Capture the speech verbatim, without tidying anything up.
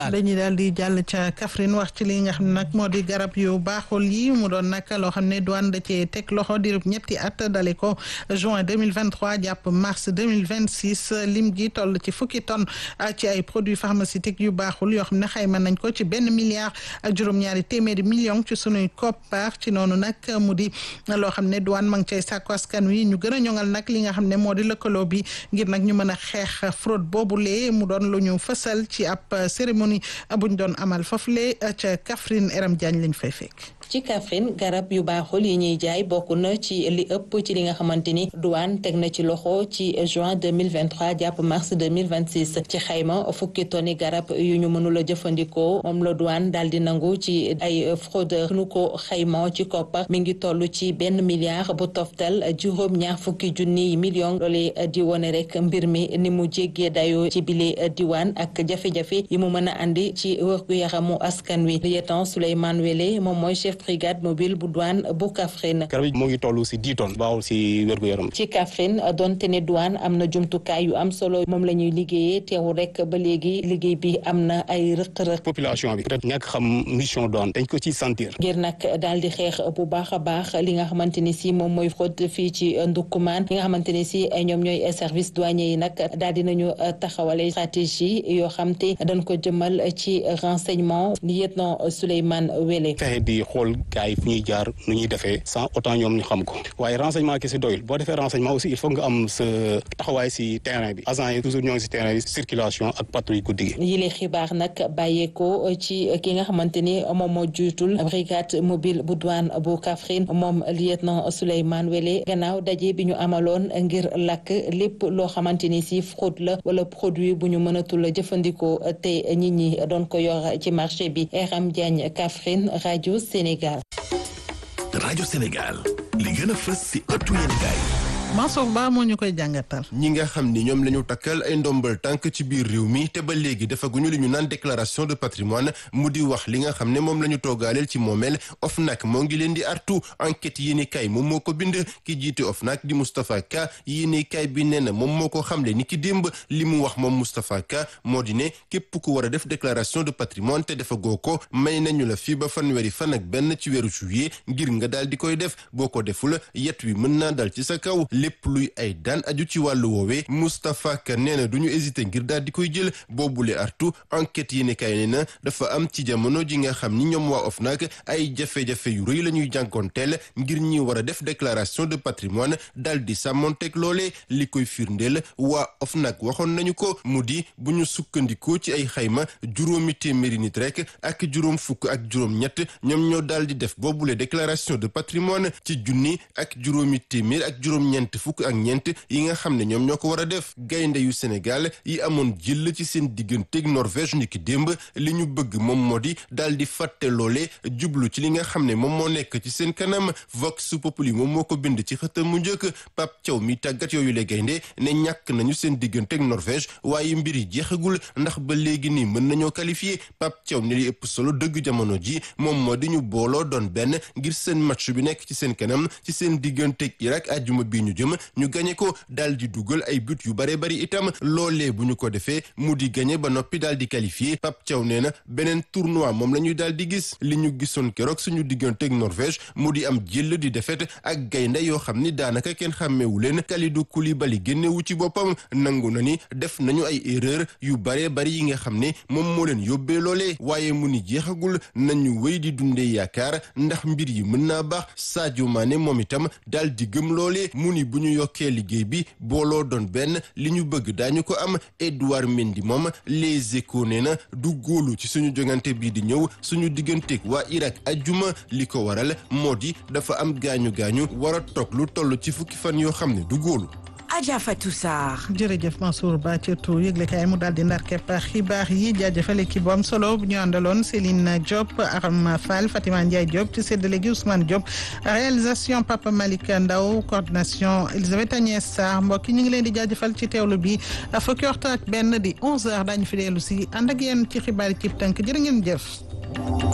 dañuy daal di jàll ca Kaffrine wax ci li nga xam ne nag moo di garab yu baaxul yi mu doon nag loo xam ne douane da cee teg loxo dirub ñetti at dale ko juin deux mille vingt-trois jàpp mars deux mille vingt-six lim gi toll ci fukki tonnes ci ay produits pharmaceutiques yu baaxul yoo xam ne xayma nañ ko ci benn milliard ak juróom-ñaari téeméeri millions ci sunuy koppar ci noonu nag mu di loo xam ne douane ma ngi cay sàkku askan wi ñu gën a ñoŋal nag li nga xam ne moo di lëkkaloo bi ngir nag ñu mën a xeex fraude boobulee mu doon lu ñu fësal ci ab cérémonie buñ doon amal foofule ca Kaffrine Eram Diagne lañ fay fekk. ci Kaffrine garab yu baaxul yi ñuy jaay bokk na ci li ëpp ci li nga xamante ni douane teg na ci loxo ci juin deux mille vingt-trois jàpp mars deux mille vingt-six ci xayma fukki tonni garab yu ñu mënul a jëfandikoo moom la douane daal di nangu ci ay fraudeur nu ko xayma ci koppar mi ngi toll ci benn milliard bu toftal juróom ñaar fukki junni million loole di wone rek mbir mi ni mu jéggee dayoo ci bile diwaan ak jafe-jafe yi mu mën a andi ci wërgu yaramu askan wi lieutenant Souleymane Wele moom mooy chef brigade mobile bu douane bu Kaffrine. garab yi moo ngi toll si dix tonnes baaxul si wérgu yaram. ci Kaffrine donte ne douane am na jumtukaay yu am solo moom la ñuy liggéeyee teewul rek ba léegi liggéey bi am na ay rëq-rëq. population bi peut-être ñàkk xam mission douane dañ ko ci sentir. ngir nag daal di xeex bu baax a baax li nga xamante ni si moom mooy fraude fii ci Ndoukoumane li nga xamante ni si ñoom ñooy service douanier yi nag daal di nañu taxawale stratégie yoo xam te dañ ko jëmal ci renseignement lieutenant Souleymane Wele. fexe di xool gars yi fu ñuy jaar nu ñuy defee sans autant ñoom ñu xam ko waaye renseignement kese doyul boo defee renseignement aussi il faut nga am sa taxawaay si terrain bi agent yi toujours ñoo ngi si terrain bi circulation ak patrouille guddi gi. yile xibaar nag bàyyeekoo ci ki nga xamante ni moom moo juutul brigade mobile bu douane bu Kaffrine moom lieutenant Souleymane Wele gannaaw daje bi ñu amaloon ngir lakk lépp loo xamante ni si fraude la wala produit bu ñu mënatul jëfandikoo te nit ñi doon ko yor ci marché bi. Eram Diagne Kaffrine rajo Sénégal. rajo Sénégal li gën a fës si ëttu yéenekaay. Mansour Ba moo ñu koy jàngatal. ñi nga xam ni ñoom la ñu takkal ay ndombal tànk ci biir réew mi te ba léegi defaguñu li ñu naan déclaration de patrimoine mu di wax li nga xam ne moom la ñu toogaaleel ci moomeel OFNAC moo ngi leen di artu enquête yéenekaay moom moo ko bind ki jiite OFNAC di Moustapha Ka yéenekaay bi nee na moom moo ko xamle ni ki démb li mu wax moom Moustapha Ka moo di ne képp ku war a def déclaration de patrimoine te defagoo ko may nañu la fii ba fanweeri fan ak benn ci weeru juillet ngir nga daal di koy def boo ko deful yet wi mën naa dal ci sa kaw. lépp luy ay daan aju ci wàllu woowee Moustapha Ka nee na du ñu hésité ngir daal di koy jël boobule artu enquête yi ne kay nee na dafa am ci jamono ji nga xam ni ñoom waa OFNAC ay jafe-jafe yu rëy la ñuy jànkoonteel ngir ñi war a def déclaration de patrimoine daal di sàmmonteeg loolee li koy firndeel waa OFNAC waxoon nañu ko mu di bu ñu sukkandikoo ci ay xayma juróomi téeméeri nit rek ak juróom fukk ak juróom ñett ñoom ñoo daal di def boobule déclaration de patrimoine ci junni ak juróomi téeméer ak juróom-ñeent fukk ak ñeent yi nga xam ne ñoom ñoo ko war a def gaynde yu Sénégal yi amoon jël ci seen digganteeg Norvège niki démb li ñu bëgg moom moo di daal di fàtte loole jublu ci li nga xam ne moom moo nekk ci seen kanam Vox Populi moom moo ko bind ci xëtam mu njëkk Pape Thiaw mi tàggat yooyu le gaynde ne ñàkk nañu seen digganteeg Norvège waaye mbir yi jeexagul ndax ba léegi nii mën nañoo qualifié Pape Thiaw ne li ëpp solo dëgg jamono ji moom moo di ñu booloo doon benn ngir seen match bi nekk ci seen kanam ci seen digganteeg Irak àjjuma bi ñu jëm ñu gañe ko daal di dugal ay but yu bare bari itam loolee bu ñu ko defee mu di gañe ba noppi daal di qualifié Pape Thiaw nee na beneen tournoi moom la ñuy daal di gis li ñu gisoon keroog suñu digganteeg Norvège mu di am jël di défaite ak gaynde yoo xam ni daanaka kenn xàmmeewu leen Kalidou Koulibaly génnewu ci boppam nangu na ni def nañu ay erreur yu bare bari yi nga xam ne moom moo leen yóbbee loolee waaye mu ni jeexagul nañu wéy di dundee yaakaar ndax mbir yi mën naa baax Sadio Mané moom itam daal di gëm loolee mu ni bu ñu yokkee liggéey bi booloo doon benn li ñu bëgg daañu ko am Edouard Mendy moom Les Échos nee na du góolu ci suñu jongante bii di ñëw suñu digganteeg waa Irak ajjuma li ko waral moo di dafa am gaañu gaañu war a toog lu toll ci fukki fan yoo xam ne du góolu. Adja Fatou Sarr. jërëjëf Mansour Ba ci tu yëglekaay mu daal di ndar kepp xibaar yi jaajëfal équipe bu am solo bu ñu àndaloon Céline Diop Arama Fall Fatima Ndiaye Diop ci séddale gi Ousmane Diop réalisation Papa Malick Ndaw coordination Elisabeth Agnès Sarr mbokk yi ñu ngi leen di jaajëfal ci teewlu bi fukki waxtu ak benn di onze heures daañu fi dellu si ànd ak yéen ci xibaar yi ci tënk jërë ngeen jëf.